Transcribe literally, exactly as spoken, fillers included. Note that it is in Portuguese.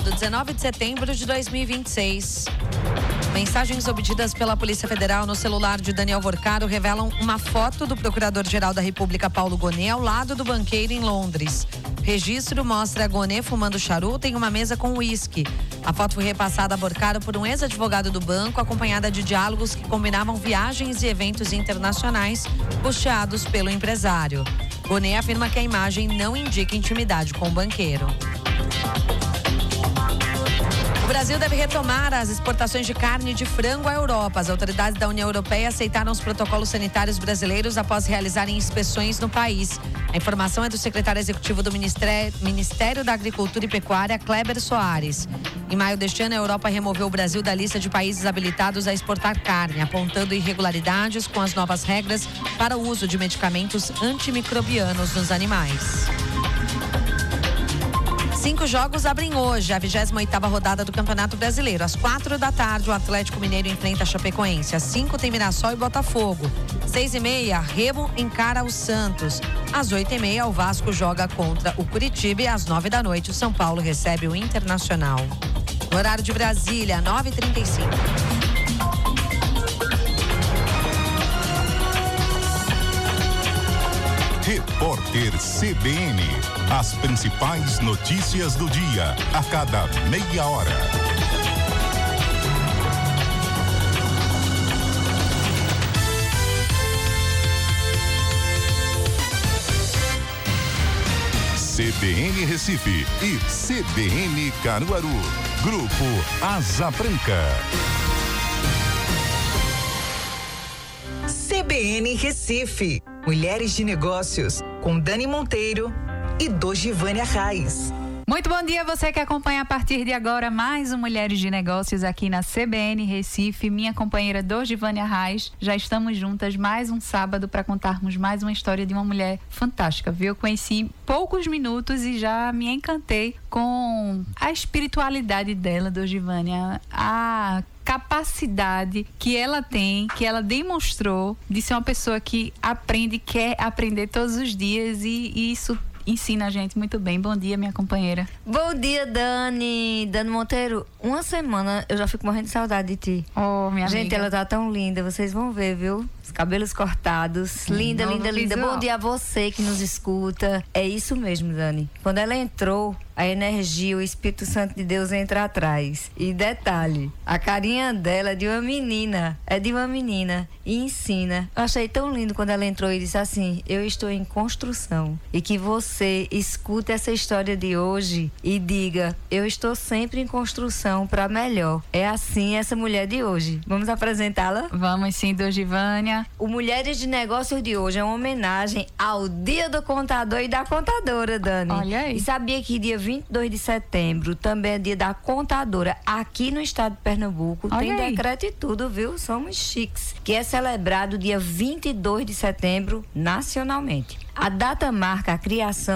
sábado, dezenove de setembro de dois mil e vinte e seis. Mensagens obtidas pela Polícia Federal no celular de Daniel Vorcaro revelam uma foto do Procurador-Geral da República, Paulo Gonet, ao lado do banqueiro em Londres. O registro mostra Gonet fumando charuto em uma mesa com uísque. A foto foi repassada a Vorcaro por um ex-advogado do banco, acompanhada de diálogos que combinavam viagens e eventos internacionais custeados pelo empresário. Gonet afirma que a imagem não indica intimidade com o banqueiro. O Brasil deve retomar as exportações de carne de frango à Europa. As autoridades da União Europeia aceitaram os protocolos sanitários brasileiros após realizarem inspeções no país. A informação é do secretário executivo do Ministério, Ministério da Agricultura e Pecuária, Kleber Soares. Em maio deste ano, a Europa removeu o Brasil da lista de países habilitados a exportar carne, apontando irregularidades com as novas regras para o uso de medicamentos antimicrobianos nos animais. Cinco jogos abrem hoje a vigésima oitava rodada do Campeonato Brasileiro. Às quatro da tarde, o Atlético Mineiro enfrenta a Chapecoense. Às cinco tem Mirassol e Botafogo. Seis e meia, Remo encara o Santos. Às oito e meia, o Vasco joga contra o Curitiba e às nove da noite, o São Paulo recebe o Internacional. No horário de Brasília, nove e trinta e cinco. Repórter C B N. As principais notícias do dia, a cada meia hora. C B N Recife e C B N Caruaru. Grupo Asa Branca. C B N Recife. Mulheres de Negócios, com Dani Monteiro e Dojivânia Reis. Muito bom dia, você que acompanha a partir de agora mais um Mulheres de Negócios aqui na C B N Recife. Minha companheira Dojivânia Reis, já estamos juntas mais um sábado para contarmos mais uma história de uma mulher fantástica, viu? Eu conheci poucos minutos e já me encantei com a espiritualidade dela, Dojivânia, a capacidade que ela tem, que ela demonstrou de ser uma pessoa que aprende, quer aprender todos os dias e, e isso ensina a gente muito bem. Bom dia, minha companheira. Bom dia, Dani. Dani Monteiro, uma semana eu já fico morrendo de saudade de ti. Oh, minha gente, amiga. Ela tá tão linda, vocês vão ver, viu? Os cabelos cortados, hum, linda, linda, linda. Bom dia a você que nos escuta. É isso mesmo, Dani. Quando ela entrou, a energia, o Espírito Santo de Deus entra atrás. E detalhe, a carinha dela é de uma menina, é de uma menina e ensina. Eu achei tão lindo quando ela entrou e disse assim: eu estou em construção. E que você escute essa história de hoje e diga: eu estou sempre em construção para melhor. É assim essa mulher de hoje. Vamos apresentá-la? Vamos sim, Dojivânia. O Mulheres de Negócios de hoje é uma homenagem ao Dia do Contador e da Contadora, Dani. Olha aí. E sabia que dia vinte e dois de setembro também é dia da contadora aqui no estado de Pernambuco. Olha tem aí. decreto e tudo, viu? Somos chiques. Que é celebrado dia vinte e dois de setembro nacionalmente. A data marca a criação